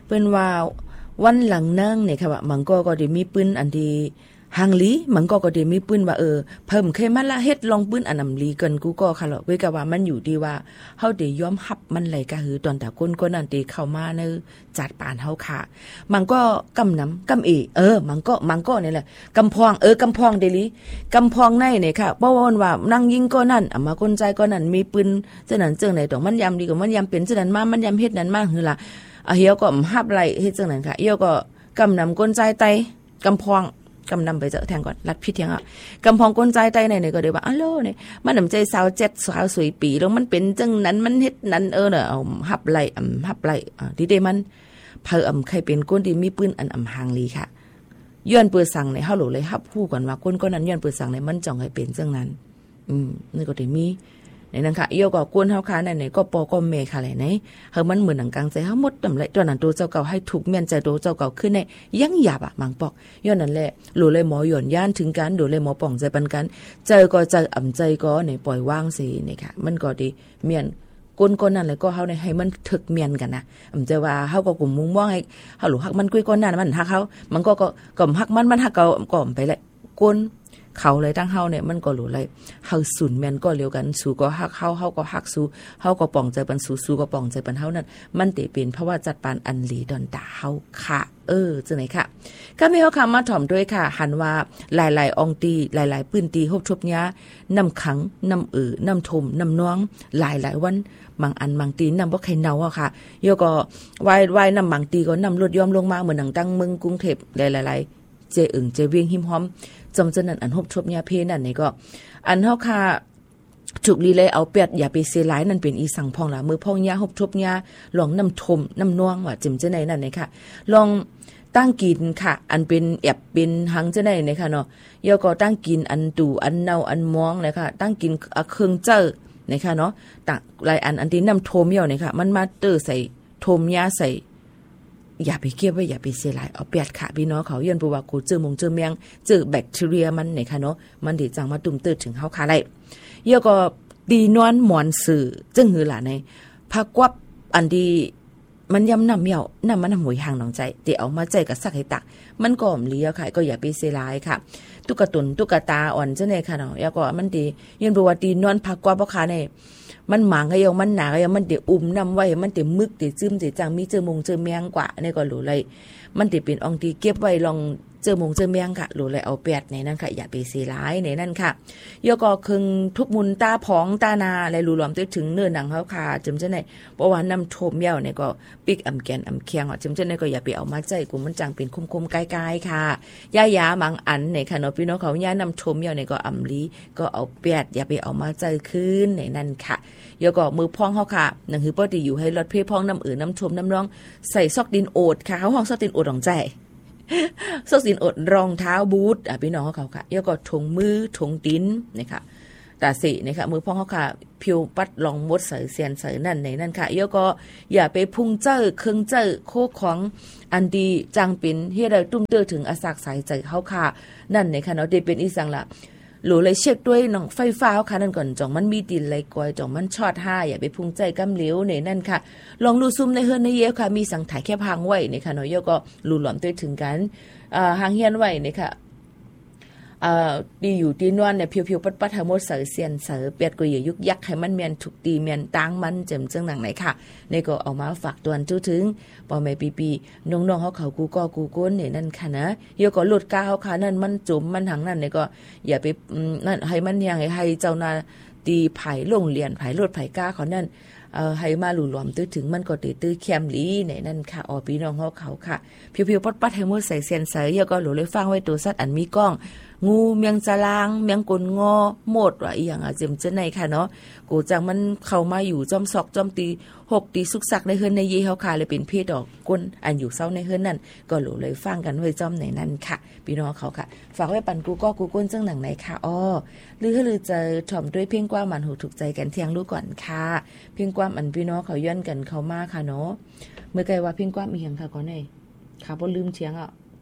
เปิ้นว่าวันหลังนั่งเนี่ยค่ะว่ามันก็ได้มีปืนอันที่หางลีมันก็ได้มีปืนว่าเพิ่มเคยมาละเฮ็ดลองปืนอันนำลีกันกูก็ค่ะเว้ยก็ว่ามันอยู่ที่ว่าเฮาได้ยอมรับมันไหลก็คือตอนตะคนก็นั่นที่เข้ามาในจัดปานเฮาค่ะมันก็กำน้ำกำมันก็นี่แหละกำพองกำพองเดลีกำพองในเนี่ยค่ะเพราะว่านั่งยิงก็นั่นมาคนใจก็นั่นมีปืนจังนั้นจังไหนต้องมันยำดีกว่ามันยำเป็นจังนั้นมามันยำเฮ็ดนั้นมาหือล่ะเฮียก็หับไหลเฮ็ดจังนั้นค่ะเฮียก็กำน้ำก้นใจไตกำพองกำนำไปเจอแทงก่อนรัดพิษเทียงกำพองก้นใจไตไหนก็เดี๋ยวว่าอ้าวเนี่ยมันน้ำใจสาว7สาวสวยปีแล้วมันเป็นจังนั้นมันเฮ็ดนั้นเนอะเอาหับไหลที่เดมันเพิ่ใครเป็นก้นที่มีปืนอันหางลีค่ะย้อนเปิดสั่งในเฮาโหลเลยฮับฮู้ก่อนว่าก้นก็นั้นย้อนเปิดสั่งในมันจ่องให้เป็นจังนั้นนี่ก็ได้มีในนั้นค่ะเอี่ยวก็กวนเฮาค่ะไหนก็ปอก็เมค่ะไหนเฮามันเหมือนหนังกลางใจเฮาหมดตำไรตัวนั้นตัวเจ้าเก่าให้ถูกเมียนใจตัวเจ้าเก่าขึ้นในยังหยาบมังปอกย้อนนั่นแหละหลูเลยหมอหย่อนย่านถึงกันดูเลยหมอป่องใจปันกันเจอก็ใจอ่ำใจก็ในปล่อยว่างสินี่ค่ะมันก็ดีเมียนก้นนั่นเลยก็เฮาในให้มันถึกเมียนกันนะใจว่าเฮาก็กลุ่มมุ่งว่าให้เฮาหลูฮักมันกุ้ยก้นนั่นมันฮักเฮามันก็ฮักมันฮักเก่าก่อมไปเลยก้นเขาเลยตั้งเฮาเนี่ยมันก็รู้เลยเฮาสุนแม่นก็เลียวกันสู้ก็ฮักเฮาก็ฮักสู้เฮาก็ป่องใจปันสู้ก็ป่องใจปันเฮานั่นมันเตเป็นเพราะว่าจัดปานอันหลีดอนตาเฮาค่ะจังไหนค่ะก็มีเฮาค่ะมาถ่อมด้วยค่ะหันว่าหลายๆองตีหลายๆปืนตีฮบทบยานำขังนำนำทมนำน้องหลายๆวันบางอันบางตีนำบ่ใครเนาค่ะโยก็วายนำบางตีก็นำรถยอมลงมาเหมือนหนังตั้งเมืองกรุงเทพหลายๆเจเจเวียงหิมหอมจำจันนั้นอันฮบทบยาเพนั่นนี่ก็อันเฮาค่ะจุกลีเลยเอาเปียดอย่าไปเสียหลายนั่นเป็นอีสังพองล่ะมือพองยาฮบทบยาลองน้ำทมน้ำนวงว่าจิมจะไหนนั่นนี่ค่ะลองตั้งกินค่ะอันเป็นแอบเป็นหังจะไหนนี่ค่ะเนาะยอก็ตั้งกินอันตู่อันเนาอันมองเลยค่ะตั้งกินเครื่องเจอนี่ค่ะเนาะต่างหลายอันที่น้ำทมเหี่ยวนี่ค่ะมันมาเตอใส่ทมยาใส่อย่าไปเก็บไว้อย่าไปเสียหลายเอาเปียดค่ะพี่น้องเขาย้อนปูว่ากูเจอมงเจอแมงเจอแบคทีเรียมันเนี่ยค่ะเนาะมันที่จังมาตุ่มเติดถึงเฮาค่ะได้เยอะก็ดีนอนหมอนสื่อจึงหือล่ะในผักกวับอันดีมันยำน้ำเหี่ยวน้ำมันหวยห่างหนองใจเดี๋ยวเอามาใจกับสักให้ตักมันก็มเลี้ยค่ะก็อย่าไปเสียหลายค่ะตุ๊กตุนตุ๊กตาอ่อนจังได๋ค่ะเนาะแล้วก็มันดีย้อนปูว่าดีนอนผักกวับบ่ค่ะเนี่ยมันหมางก็ยังมันหนาก็ยังมันเดี๋ยวอุ้มน้ำไว้มันเดี๋ยวมึกเดี๋ยวซึมเดี๋ยวจังมีเจอมงเจอแมงกว่านี่ก็หลูเลยมันเดี๋ยวเป็นองตีเก็บไว้ลองเจอมงเจอแมงค่ะหลูเลยเอาแปดในนั้นค่ะอย่าไปเสียร้ายในนั้นค่ะยก็คึงทุกมุนตาผองตานาอะไรหลูหลอมถึงเนื้อหนังเขาค่ะจำเช่นไหนเพราะว่าน้ำโทมเย้าเนี่ยก็ปิกอำแกนอำเคียงจำเช่นไหนก็อย่าไปเอามาใจกูมันจังเป็นคุ้มๆใกล้ๆค่ะยาบางอันเนี่ยค่ะเนาะพี่น้องเขาย่าน้ำโทมเย้าเนี่ยก็อำลีก็เอาแปดอย่าไปเอามาใจขึ้นในนั้นค่ะยก็มือพองเฮาค่ะนั่นคือปกติอยู่ให้รถเพพองน้ำน้ำชมน้ำร้องใส่ซอกดินโอดค่ะเขาห้องซอกดินโอดของใจซอกดินโอดรองเท้าบูทพี่น้องเขาค่ะยก็ถุงมือถุงดินนี่ค่ะตาสินี่ค่ะมือพองเขาค่ะผิวปัดลองมดใส่เสียนใส่นั่นในนั่นค่ะยก็อย่าไปพุ่งเจ้อเครื่องเจ้อโคของอันดีจังเป็นเฮ็ดให้ตุ้มเตื้อถึงอาสากสายใจเฮาค่ะนั่นนี่ค่ะเนาะได้เป็นอีสังละหลูเลยเช็คด้วยน้องไฟฟ้าค่ะนั่นก่อนจ่องมันมีดินไหลกอยจ่องมันช็อตห้าอย่าไปพุ่งใจกำเหลวในนั่นค่ะลองรูซุ่มในเฮือนในเยค่ะมีสังถ่ายแค่พังไว้นี่ค่ะเนาะยก็หลูหลอมด้วยถึงกันหางเฮียนไว้นี่ค่ะดีอยู่ดีนวนเนี่ยเพียวๆปัดๆทั้งหมดเสือเสียนเสือเปียดก็อย่ายุกยักให้มันเมียนถูกตีเมียนตางมันเจิมจังหนังไหนค่ะนี่ก็เอามาฝากตวนจู้ถึงปอแม่ปีน้องๆเขากูก็กูก้นเนี่ยนั่นค่ะนะเยอะก็หลุดก้าวค่ะนั่นมันจุ่มมันหังนั่นเนี่ยก็อย่าไปนั่นให้มันยังให้เจ้านาตีไผ่ลงเรียนไผ่ลดไผ่ก้าเขานั่นให้มาหลู่หลอมตื้อถึงมันก็ตื้อแคมลีเนี่ยนั่นค่ะพี่น้องเขาค่ะเพียวๆปัดๆให้หมดใส่เสียนเสือเยอะก็หลู่เลยฟังไว้ตัวสัตว์อันมีกล้องงูเมียงจลางเมียงกลงอหมดว่าอีหยังเจ็มจะไหนค่ะเนาะกูจังมันเข้ามาอยู่จอมซอกจอมตี6ตีสุกสักในเฮือนในเยเฮาค่ะเลยเป็นเพศดอกก้นอันอยู่เซาในเฮือนนั่นก็หลูเลยฟังกันไว้จอมไหนนั่นค่ะพี่น้องเขาค่ะฝากไว้ปันกูก็กูก้นจังหนังไหนค่ะหรือจะถ่อมด้วยเพียงกว่ามันหูถูกใจกันเที่ยงรู้ก่อนค่ะเพียงกว่ามันพี่น้องเขาย้อนกันเข้ามาค่ะเนาะเมื่อไกลว่าเพียงกว่ามีหยังค่ะก่อนนี่ค่ะบ่ลืมเชียง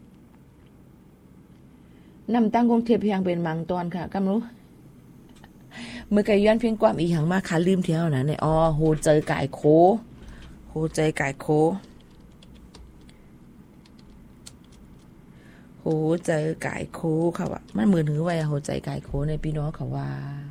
นำตั้งกงเทพเพียงเป็นมังตอนค่ะกำรู้เมื่อไกย้อนเพียงความอีหยังมาค่ะลืมเที่ยวนะเนี่ยโหใจไก่โคโหใจกายโคค่ะว่ามันเหมือนถือไว้โหใจกายโคในพี่น้องเขาว่า